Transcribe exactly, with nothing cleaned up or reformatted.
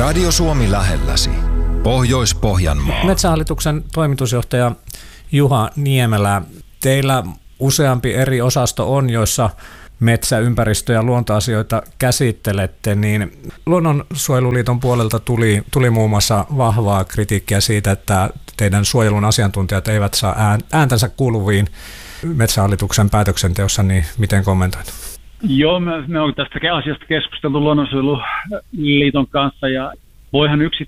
Radio Suomi lähelläsi. Pohjois-Pohjanmaa. Metsähallituksen toimitusjohtaja Juha Niemelä, teillä useampi eri osasto on, joissa metsä-, ympäristö- ja luontoasioita käsittelette, niin Luonnonsuojeluliiton puolelta tuli, tuli muun muassa vahvaa kritiikkiä siitä, että teidän suojelun asiantuntijat eivät saa ääntänsä kuuluviin Metsähallituksen päätöksenteossa, niin miten kommentoit? Joo, me, me olemme tästä asiasta keskustellut Luonnonsuojeluliiton kanssa ja voihan yksi